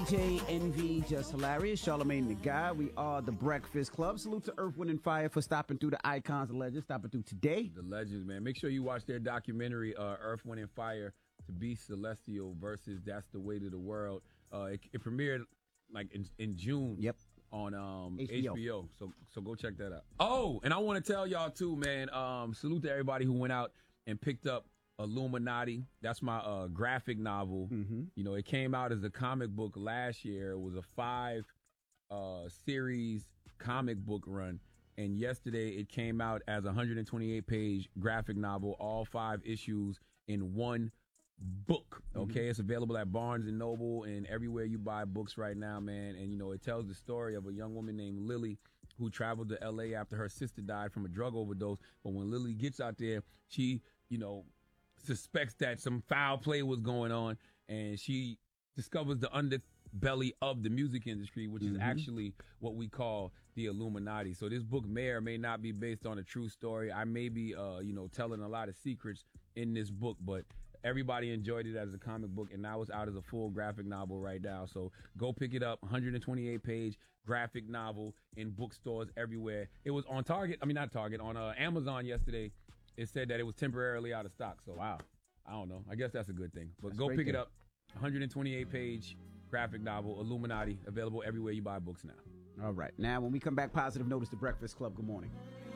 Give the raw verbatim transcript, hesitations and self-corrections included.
J, Envy, Just Hilarious, Charlamagne the Guy. We are the Breakfast Club. Salute to Earth, Wind, and Fire for stopping through the icons and legends, stopping through today. The legends, man. Make sure you watch their documentary, uh, Earth, Wind, and Fire, To Be Celestial versus That's the Way to the World. Uh, it, it premiered like in, in June. Yep. On um, H B O. H B O. So so go check that out. Oh, and I want to tell y'all too, man. Um, salute to everybody who went out and picked up Illuminati. That's my uh, graphic novel. Mm-hmm. You know, it came out as a comic book last year. It was a five uh, series comic book run. And yesterday it came out as a one hundred twenty-eight page graphic novel, all five issues in one book. Okay, mm-hmm. It's available at Barnes and Noble and everywhere you buy books right now, man. And, you know, it tells the story of a young woman named Lily who traveled to L A after her sister died from a drug overdose. But when Lily gets out there, she, you know, suspects that some foul play was going on, and she discovers the underbelly of the music industry, which mm-hmm. is actually what we call the Illuminati. So this book may or may not be based on a true story. I may be, uh, you know, telling a lot of secrets in this book, but everybody enjoyed it as a comic book, and now it's out as a full graphic novel right now. So go pick it up, one hundred twenty-eight page graphic novel in bookstores everywhere. It was on Target, I mean not Target, on uh, Amazon yesterday. It said that it was temporarily out of stock. So wow, I don't know. I guess that's a good thing. But that's go pick thing. it up, one hundred twenty-eight page graphic novel, Illuminati, available everywhere you buy books now. All right. Now, when we come back, positive notice, The Breakfast Club. Good morning.